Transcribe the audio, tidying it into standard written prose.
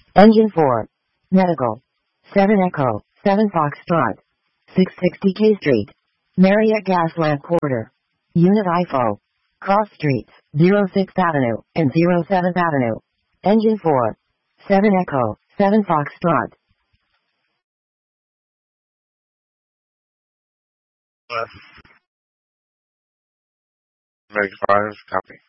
Engine 4. Medical. 7 Echo, 7 Foxtrot. 660 K Street. Marriott Gaslamp Quarter. Unit IFO. Cross Streets, 06th Avenue and 07th Avenue. Engine 4. 7 Echo, 7 Foxtrot. Make 5, copy.